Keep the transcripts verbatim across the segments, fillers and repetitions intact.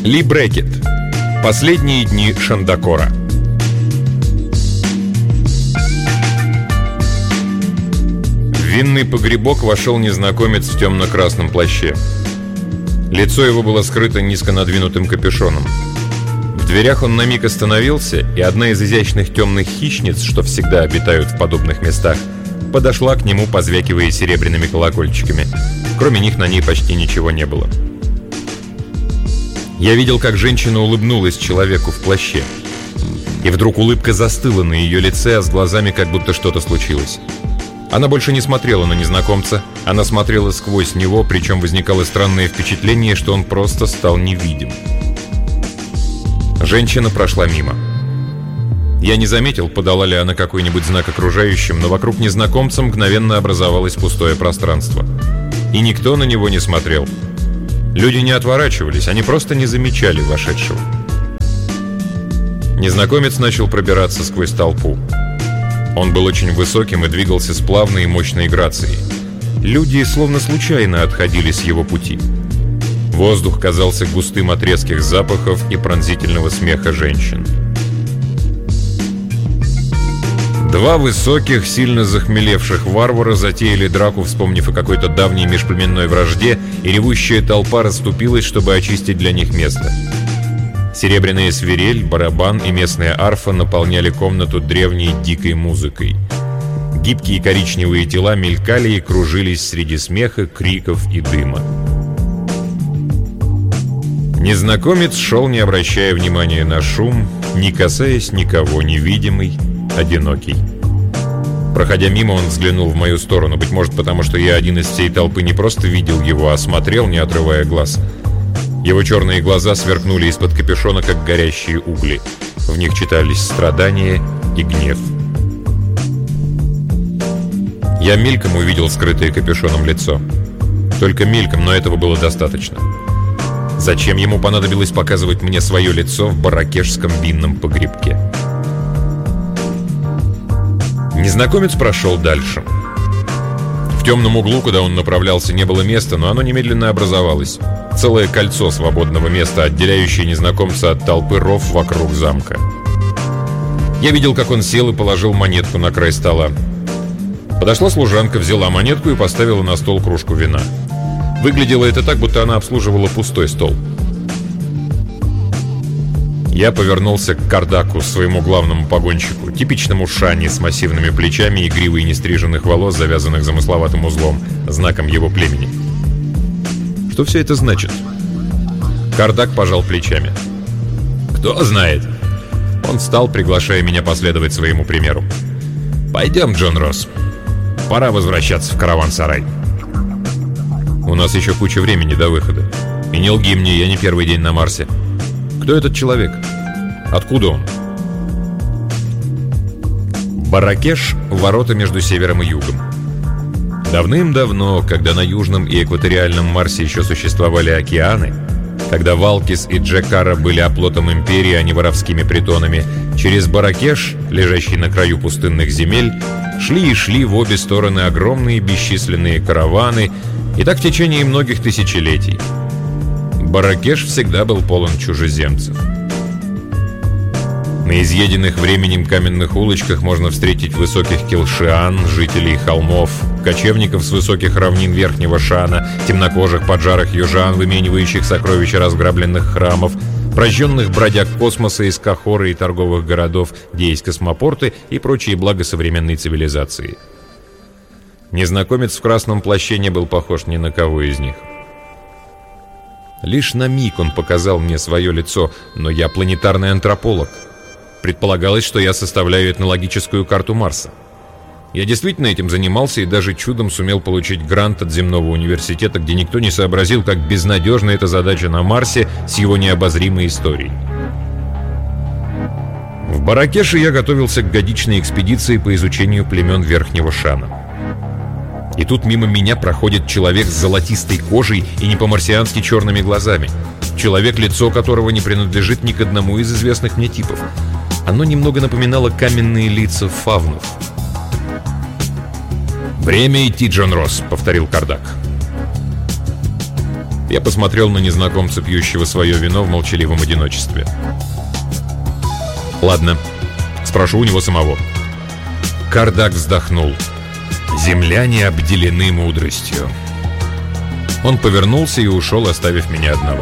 Ли Брекет. Последние дни Шандакора. В винный погребок вошел незнакомец в темно-красном плаще. Лицо его было скрыто низко надвинутым капюшоном. В дверях он на миг остановился, и одна из изящных темных хищниц, что всегда обитают в подобных местах, подошла к нему, позвякивая серебряными колокольчиками. Кроме них на ней почти ничего не было. Я видел, как женщина улыбнулась человеку в плаще. И вдруг улыбка застыла на ее лице, а с глазами как будто что-то случилось. Она больше не смотрела на незнакомца, она смотрела сквозь него, причем возникало странное впечатление, что он просто стал невидим. Женщина прошла мимо. Я не заметил, подала ли она какой-нибудь знак окружающим, но вокруг незнакомца мгновенно образовалось пустое пространство. И никто на него не смотрел. Люди не отворачивались, они просто не замечали вошедшего. Незнакомец начал пробираться сквозь толпу. Он был очень высоким и двигался с плавной и мощной грацией. Люди словно случайно отходили с его пути. Воздух казался густым от резких запахов и пронзительного смеха женщин. Два высоких, сильно захмелевших варвара затеяли драку, вспомнив о какой-то давней межплеменной вражде, и ревущая толпа расступилась, чтобы очистить для них место. Серебряная свирель, барабан и местная арфа наполняли комнату древней дикой музыкой. Гибкие коричневые тела мелькали и кружились среди смеха, криков и дыма. Незнакомец шел, не обращая внимания на шум, не касаясь никого, невидимый, одинокий. Проходя мимо, он взглянул в мою сторону, быть может, потому что я один из всей толпы не просто видел его, а смотрел, не отрывая глаз. Его черные глаза сверкнули из-под капюшона, как горящие угли. В них читались страдания и гнев. Я мельком увидел скрытое капюшоном лицо. Только мельком, но этого было достаточно. Зачем ему понадобилось показывать мне свое лицо в баракешском винном погребке? Незнакомец прошел дальше. В темном углу, куда он направлялся, не было места, но оно немедленно образовалось. Целое кольцо свободного места, отделяющее незнакомца от толпы ров вокруг замка. Я видел, как он сел и положил монетку на край стола. Подошла служанка, взяла монетку и поставила на стол кружку вина. Выглядело это так, будто она обслуживала пустой стол. Я повернулся к Кардаку, своему главному погонщику, типичному шане с массивными плечами и гривой нестриженных волос, завязанных замысловатым узлом, знаком его племени. Что все это значит? Кардак пожал плечами. Кто знает? Он встал, приглашая меня последовать своему примеру. Пойдем, Джон Росс. Пора возвращаться в караван-сарай. У нас еще куча времени до выхода. И не лги мне, я не первый день на Марсе. Кто этот человек? Откуда он? Баракеш — ворота между севером и югом. Давным-давно, когда на южном и экваториальном Марсе еще существовали океаны, когда Валкис и Джекара были оплотом империи, а не воровскими притонами, через Баракеш, лежащий на краю пустынных земель, шли и шли в обе стороны огромные бесчисленные караваны, и так в течение многих тысячелетий. Баракеш всегда был полон чужеземцев. На изъеденных временем каменных улочках можно встретить высоких келшиан, жителей холмов, кочевников с высоких равнин Верхнего Шана, темнокожих поджарых южан, выменивающих сокровища разграбленных храмов, прожженных бродяг космоса из Кахоры и торговых городов, где есть космопорты и прочие блага современной цивилизации. Незнакомец в красном плаще не был похож ни на кого из них. Лишь на миг он показал мне свое лицо, но я планетарный антрополог. Предполагалось, что я составляю этнологическую карту Марса. Я действительно этим занимался и даже чудом сумел получить грант от земного университета, где никто не сообразил, как безнадежна эта задача на Марсе с его необозримой историей. В Баракеше я готовился к годичной экспедиции по изучению племен Верхнего Шана. И тут мимо меня проходит человек с золотистой кожей и не по-марсиански черными глазами. Человек, лицо которого не принадлежит ни к одному из известных мне типов. Оно немного напоминало каменные лица фавнов. «Время идти, Джон Росс», — повторил Кардак. Я посмотрел на незнакомца, пьющего свое вино в молчаливом одиночестве. «Ладно, спрошу у него самого». Кардак вздохнул. «Земляне обделены мудростью». Он повернулся и ушел, оставив меня одного.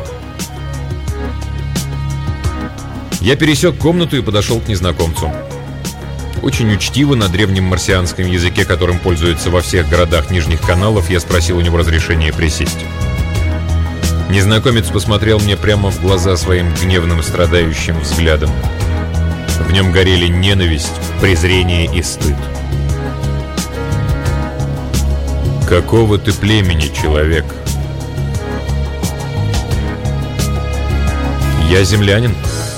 Я пересек комнату и подошел к незнакомцу. Очень учтиво на древнем марсианском языке, которым пользуются во всех городах Нижних Каналов, я спросил у него разрешения присесть. Незнакомец посмотрел мне прямо в глаза своим гневным, страдающим взглядом. В нем горели ненависть, презрение и стыд. «Какого ты племени, человек?» «Я землянин».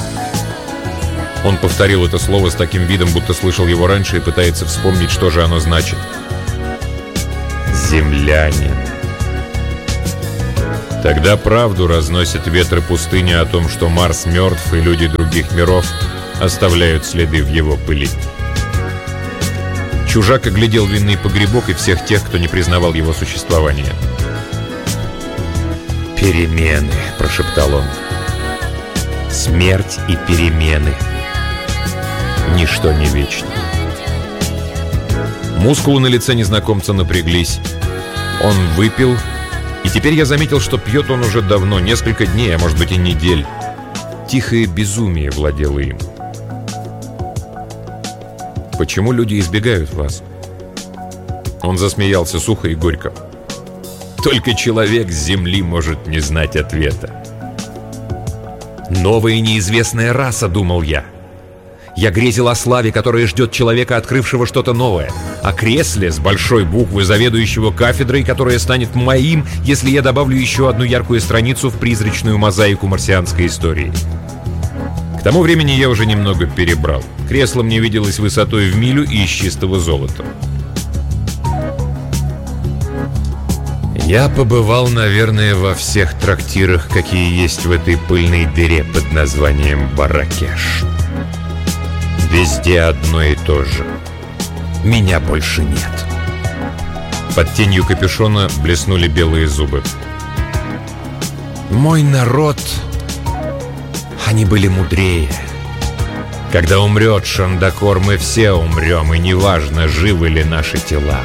Он повторил это слово с таким видом, будто слышал его раньше и пытается вспомнить, что же оно значит. «Землянин». Тогда правду разносят ветры пустыни о том, что Марс мертв, и люди других миров оставляют следы в его пыли. Чужак оглядел винный погребок и всех тех, кто не признавал его существования. «Перемены», — прошептал он. «Смерть и перемены. Ничто не вечно». Мускулы на лице незнакомца напряглись. Он выпил, и теперь я заметил, что пьет он уже давно, несколько дней, а может быть и недель. Тихое безумие владело им. «Почему люди избегают вас?» Он засмеялся сухо и горько. «Только человек с земли может не знать ответа». «Новая неизвестная раса», — думал я. Я грезил о славе, которая ждет человека, открывшего что-то новое. О кресле с большой буквы, заведующего кафедрой, которая станет моим, если я добавлю еще одну яркую страницу в призрачную мозаику марсианской истории. К тому времени я уже немного перебрал. Кресло мне виделось высотой в милю и из чистого золота. Я побывал, наверное, во всех трактирах, какие есть в этой пыльной дыре под названием Марракеш. Везде одно и то же. Меня больше нет. Под тенью капюшона блеснули белые зубы. Мой народ... Они были мудрее. Когда умрет Шандакор, мы все умрем, и неважно, живы ли наши тела.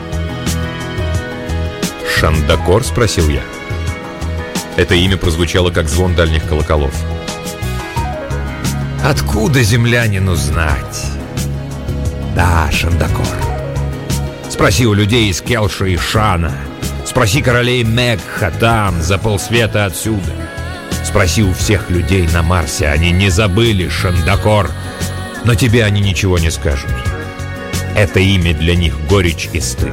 «Шандакор?» — спросил я. Это имя прозвучало, как звон дальних колоколов. «Откуда землянину знать?» «Да, Шандакор. Спроси у людей из Келша и Шана. Спроси королей Мекха там, за полсвета отсюда. Спроси у всех людей на Марсе. Они не забыли Шандакор, но тебе они ничего не скажут. Это имя для них горечь и стыд».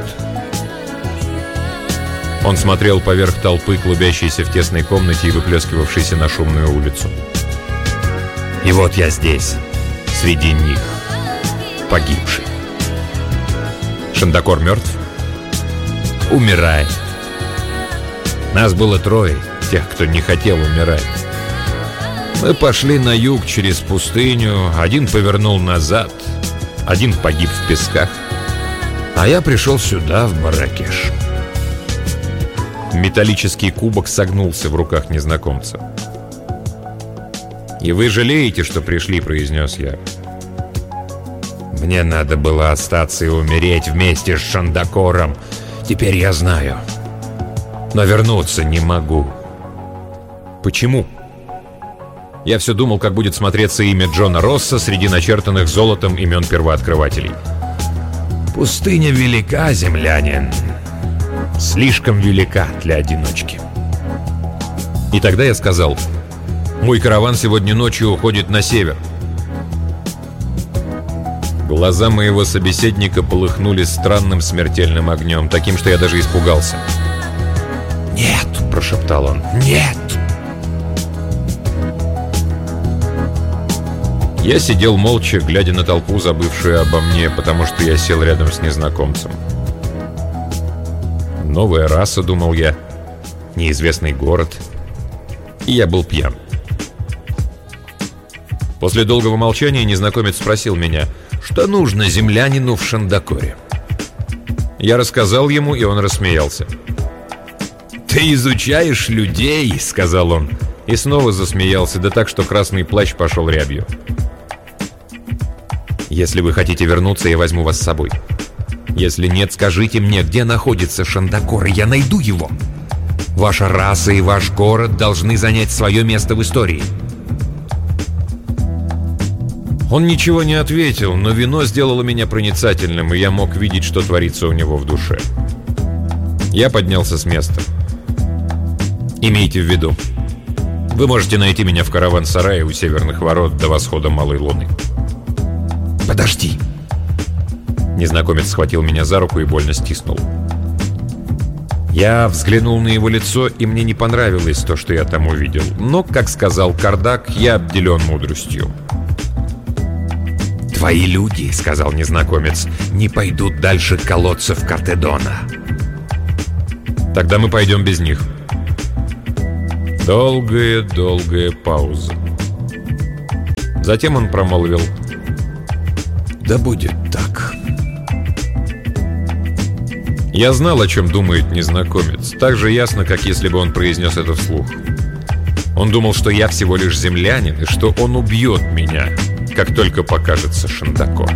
Он смотрел поверх толпы, клубящейся в тесной комнате и выплескивавшейся на шумную улицу. «И вот я здесь, среди них, погибший. Шандакор мертв? Умирает. Нас было трое, тех, кто не хотел умирать. Мы пошли на юг через пустыню, один повернул назад, один погиб в песках, а я пришел сюда, в Марракеш». Металлический кубок согнулся в руках незнакомца. «И вы жалеете, что пришли?» — произнес я. «Мне надо было остаться и умереть вместе с Шандакором. Теперь я знаю. Но вернуться не могу». «Почему?» Я все думал, как будет смотреться имя Джона Росса среди начертанных золотом имен первооткрывателей. «Пустыня велика, землянин. Слишком велика для одиночки». И тогда я сказал: «Мой караван сегодня ночью уходит на север». Глаза моего собеседника полыхнули странным смертельным огнем, таким, что я даже испугался. «Нет», — прошептал он, — «нет». Я сидел молча, глядя на толпу, забывшую обо мне, потому что я сел рядом с незнакомцем. Новая раса, думал я, неизвестный город. И я был пьян. После долгого молчания незнакомец спросил меня, что нужно землянину в Шандакоре. Я рассказал ему, и он рассмеялся. «Ты «Ты изучаешь людей», — сказал он. И снова засмеялся, да так, что красный плащ пошел рябью. «Если вы хотите вернуться, я возьму вас с собой. Если нет, скажите мне, где находится Шандакор, и я найду его. Ваша раса и ваш город должны занять свое место в истории». Он ничего не ответил, но вино сделало меня проницательным, и я мог видеть, что творится у него в душе. Я поднялся с места. «Имейте в виду, вы можете найти меня в караван-сарае у северных ворот до восхода Малой Луны». «Подожди!» Незнакомец схватил меня за руку и больно стиснул. Я взглянул на его лицо, и мне не понравилось то, что я там увидел. Но, как сказал Кардак, я обделен мудростью. «Твои люди, — сказал незнакомец, — не пойдут дальше колодцев Картедона». «Тогда мы пойдем без них». Долгая-долгая пауза. Затем он промолвил: «Да будет так». Я знал, о чем думает незнакомец, так же ясно, как если бы он произнес это вслух. Он думал, что я всего лишь землянин, и что он убьет меня, как только покажется Шандакор.